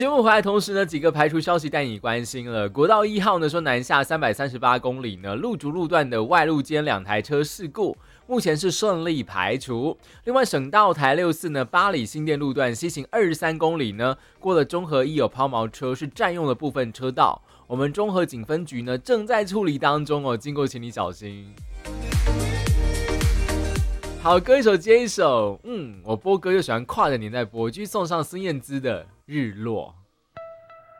节目回来同时呢，几个排除消息带你关心了。国道1号呢说南下338公里呢，路竹路段的外路间2台车事故，目前是顺利排除。另外，省道台64呢，八里新店路段西行23公里呢，过了中和1有抛锚车是占用了部分车道，我们中和警分局呢正在处理当中哦，经过请你小心。好，歌一首接一首，我播歌又喜欢跨着年代播，继续送上孙燕姿的《日落》。